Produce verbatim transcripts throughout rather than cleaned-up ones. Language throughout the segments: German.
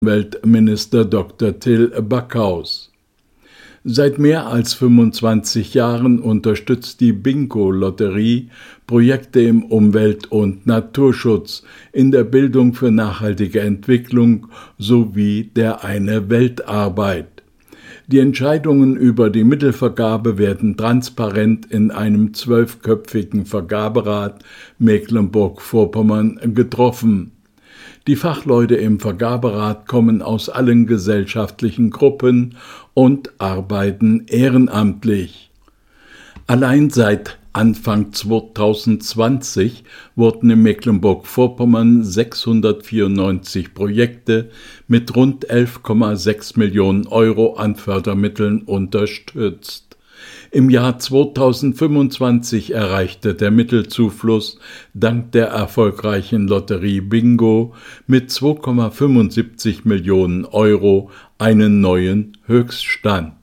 Umweltminister Doktor Till Backhaus. Seit mehr als fünfundzwanzig Jahren unterstützt die Bingo-Lotterie Projekte im Umwelt- und Naturschutz, in der Bildung für nachhaltige Entwicklung sowie der Eine-Welt-Arbeit. Die Entscheidungen über die Mittelvergabe werden transparent in einem zwölfköpfigen Vergaberat Mecklenburg-Vorpommern getroffen. Die Fachleute im Vergaberat kommen aus allen gesellschaftlichen Gruppen und arbeiten ehrenamtlich. Allein seit Anfang zweitausendzwanzig wurden in Mecklenburg-Vorpommern sechshundertvierundneunzig Projekte mit rund elf Komma sechs Millionen Euro an Fördermitteln unterstützt. Im Jahr zweitausendfünfundzwanzig erreichte der Mittelzufluss dank der erfolgreichen Lotterie Bingo mit zwei Komma fünfundsiebzig Millionen Euro einen neuen Höchststand.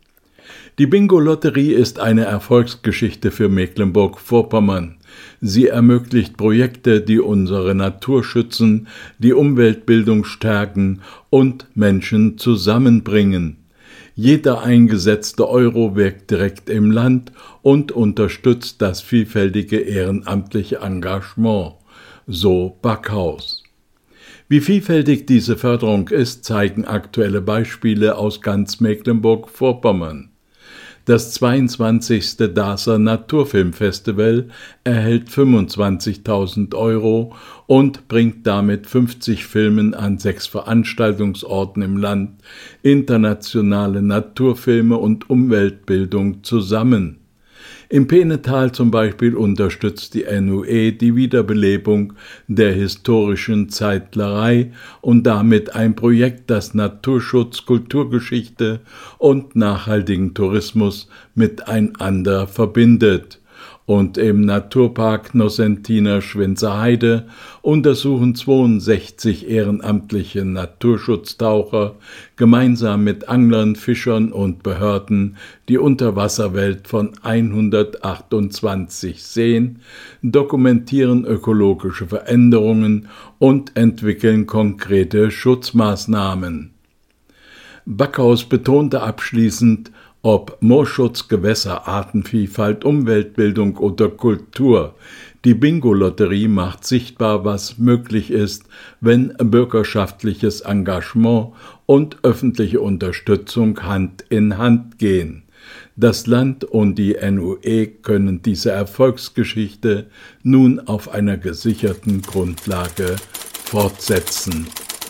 Die Bingo-Lotterie ist eine Erfolgsgeschichte für Mecklenburg-Vorpommern. Sie ermöglicht Projekte, die unsere Natur schützen, die Umweltbildung stärken und Menschen zusammenbringen. Jeder eingesetzte Euro wirkt direkt im Land und unterstützt das vielfältige ehrenamtliche Engagement, so Backhaus. Wie vielfältig diese Förderung ist, zeigen aktuelle Beispiele aus ganz Mecklenburg-Vorpommern. Das zweiundzwanzigste Darßer Naturfilmfestival erhält fünfundzwanzigtausend Euro und bringt damit fünfzig Filmen an sechs Veranstaltungsorten im Land internationale Naturfilme und Umweltbildung zusammen. Im Peenetal zum Beispiel unterstützt die N U E die Wiederbelebung der historischen Zeitlerei und damit ein Projekt, das Naturschutz, Kulturgeschichte und nachhaltigen Tourismus miteinander verbindet. Und im Naturpark Nosentiner Schwinzer Heide untersuchen zweiundsechzig ehrenamtliche Naturschutztaucher gemeinsam mit Anglern, Fischern und Behörden die Unterwasserwelt von hundertachtundzwanzig Seen, dokumentieren ökologische Veränderungen und entwickeln konkrete Schutzmaßnahmen. Backhaus betonte abschließend, ob Moorschutz, Gewässer, Artenvielfalt, Umweltbildung oder Kultur, die Bingo-Lotterie macht sichtbar, was möglich ist, wenn bürgerschaftliches Engagement und öffentliche Unterstützung Hand in Hand gehen. Das Land und die N U E können diese Erfolgsgeschichte nun auf einer gesicherten Grundlage fortsetzen.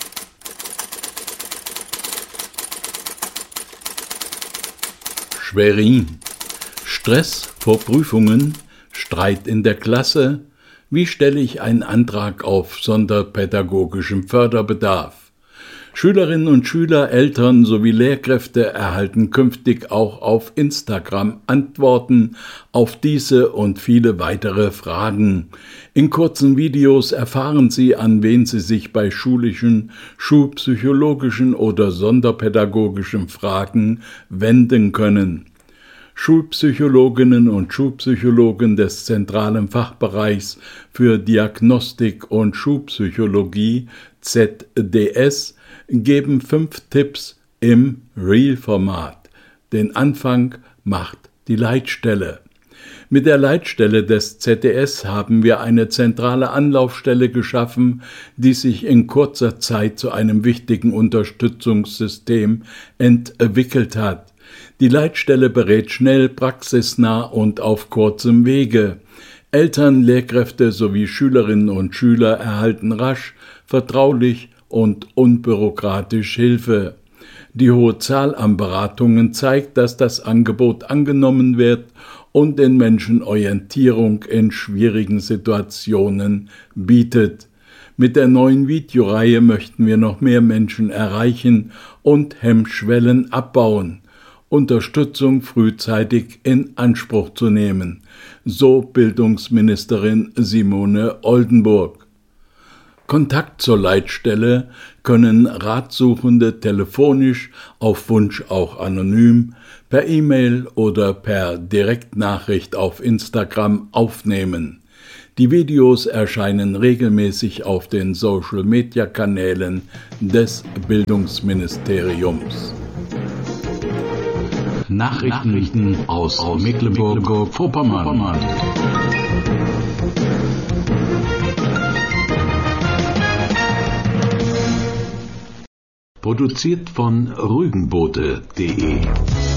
Schwerin. Stress vor Prüfungen, Streit in der Klasse. Wie stelle ich einen Antrag auf sonderpädagogischem Förderbedarf? Schülerinnen und Schüler, Eltern sowie Lehrkräfte erhalten künftig auch auf Instagram Antworten auf diese und viele weitere Fragen. In kurzen Videos erfahren Sie, an wen Sie sich bei schulischen, schulpsychologischen oder sonderpädagogischen Fragen wenden können. Schulpsychologinnen und Schulpsychologen des zentralen Fachbereichs für Diagnostik und Schulpsychologie Z D S geben fünf Tipps im Reel-Format. Den Anfang macht die Leitstelle. Mit der Leitstelle des Z D S haben wir eine zentrale Anlaufstelle geschaffen, die sich in kurzer Zeit zu einem wichtigen Unterstützungssystem entwickelt hat. Die Leitstelle berät schnell, praxisnah und auf kurzem Wege. Eltern, Lehrkräfte sowie Schülerinnen und Schüler erhalten rasch, vertraulich und unbürokratisch Hilfe. Die hohe Zahl an Beratungen zeigt, dass das Angebot angenommen wird und den Menschen Orientierung in schwierigen Situationen bietet. Mit der neuen Videoreihe möchten wir noch mehr Menschen erreichen und Hemmschwellen abbauen. Unterstützung frühzeitig in Anspruch zu nehmen, so Bildungsministerin Simone Oldenburg. Kontakt zur Leitstelle können Ratsuchende telefonisch, auf Wunsch auch anonym, per E-Mail oder per Direktnachricht auf Instagram aufnehmen. Die Videos erscheinen regelmäßig auf den Social-Media-Kanälen des Bildungsministeriums. Nachrichten aus Mecklenburg-Vorpommern. Produziert von rügenbote punkt de